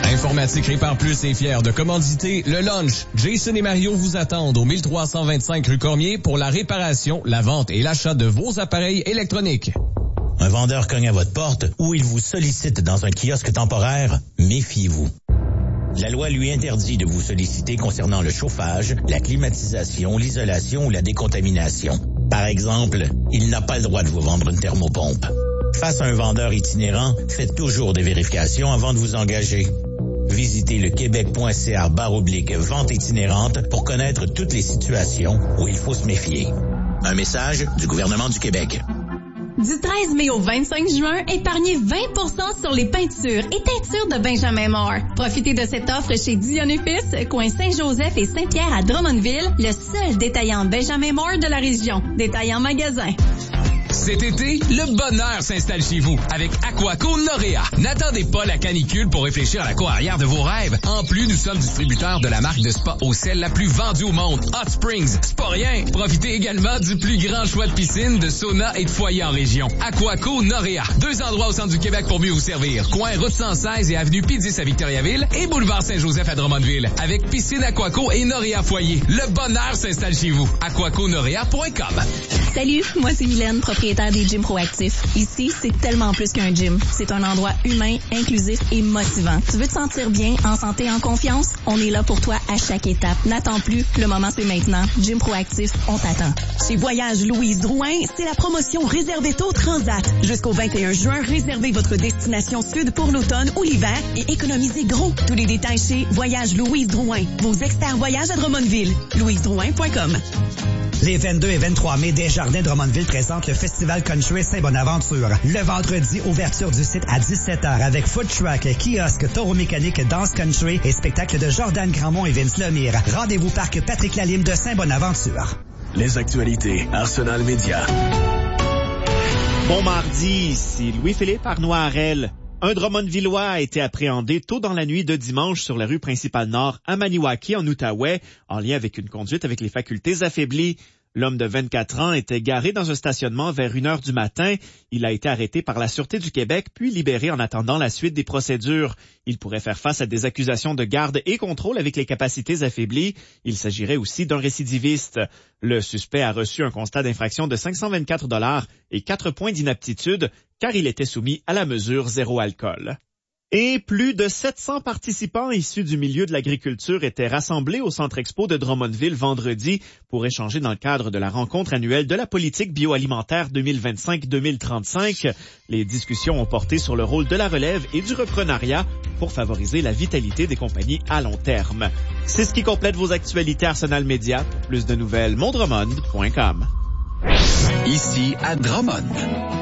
Informatique Répare Plus est fier de commanditer le lunch. Jason et Mario vous attendent au 1325 rue Cormier pour la réparation, la vente et l'achat de vos appareils électroniques. Un vendeur cogne à votre porte ou il vous sollicite dans un kiosque temporaire, méfiez-vous. La loi lui interdit de vous solliciter concernant le chauffage, la climatisation, l'isolation ou la décontamination. Par exemple, il n'a pas le droit de vous vendre une thermopompe. Face à un vendeur itinérant, faites toujours des vérifications avant de vous engager. Visitez le québec.ca/vente itinérante pour connaître toutes les situations où il faut se méfier. Un message du gouvernement du Québec. Du 13 mai au 25 juin, épargnez 20% sur les peintures et teintures de Benjamin Moore. Profitez de cette offre chez Dion & Fils, coin Saint-Joseph et Saint-Pierre à Drummondville, le seul détaillant Benjamin Moore de la région. Détaillant magasin. Cet été, le bonheur s'installe chez vous avec Aquaco Norea. N'attendez pas la canicule pour réfléchir à la cour arrière de vos rêves. En plus, nous sommes distributeurs de la marque de spa au sel la plus vendue au monde, Hot Springs. C'est pas rien. Profitez également du plus grand choix de piscines, de saunas et de foyers en région. Aquaco Norea. 2 endroits au centre du Québec pour mieux vous servir. Coin Route 116 et avenue P10 à Victoriaville et boulevard Saint-Joseph à Drummondville. Avec piscine Aquaco et Norea Foyer. Le bonheur s'installe chez vous. aquaconorea.com. Salut, moi c'est Mylène, propriétaire des gyms proactifs. Ici, c'est tellement plus qu'un gym. C'est un endroit humain, inclusif et motivant. Tu veux te sentir bien, en santé, en confiance? On est là pour toi à chaque étape. N'attends plus, le moment c'est maintenant. Gym proactif, on t'attend. Chez Voyage Louise Drouin, c'est la promotion Réservez tôt Transat. Jusqu'au 21 juin, réservez votre destination sud pour l'automne ou l'hiver et économisez gros. Tous les détails chez Voyage Louise Drouin. Vos experts voyages à Drummondville. louisedrouin.com. Les 22 et 23 mai, Desjardins Drummondville présente le Festival Country Saint-Bonaventure. Le vendredi, ouverture du site à 17h avec food truck, kiosque, taureau mécanique, danse country et spectacle de Jordan Grandmont et Vince Lemire. Rendez-vous parc Patrick Lalime de Saint-Bonaventure. Les actualités Arsenal Média. Bon mardi, ici Louis-Philippe Arnois-Harel. Un Drummondvillois a été appréhendé tôt dans la nuit de dimanche sur la rue principale nord à Maniwaki, en Outaouais, en lien avec une conduite avec les facultés affaiblies. L'homme de 24 ans était garé dans un stationnement vers 1h du matin. Il a été arrêté par la Sûreté du Québec, puis libéré en attendant la suite des procédures. Il pourrait faire face à des accusations de garde et contrôle avec les capacités affaiblies. Il s'agirait aussi d'un récidiviste. Le suspect a reçu un constat d'infraction de 524 $ et 4 points d'inaptitude, car il était soumis à la mesure zéro alcool. Et plus de 700 participants issus du milieu de l'agriculture étaient rassemblés au Centre Expo de Drummondville vendredi pour échanger dans le cadre de la rencontre annuelle de la politique bioalimentaire 2025-2035. Les discussions ont porté sur le rôle de la relève et du reprenariat pour favoriser la vitalité des compagnies à long terme. C'est ce qui complète vos actualités Arsenal Média. Pour plus de nouvelles, mondrummond.com. Ici à Drummond.